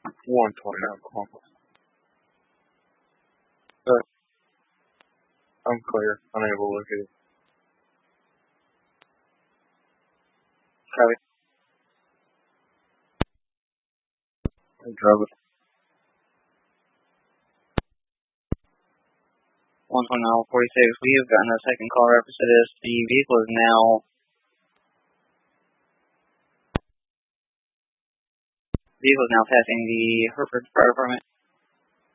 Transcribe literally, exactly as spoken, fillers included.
one twenty-nine Columbus. But I'm clear. Unable to look at it. Copy. I drove it. one twenty-nine forty-six, we have gotten a second call reference to this. The vehicle is now vehicle is now passing the Hereford Fire Department.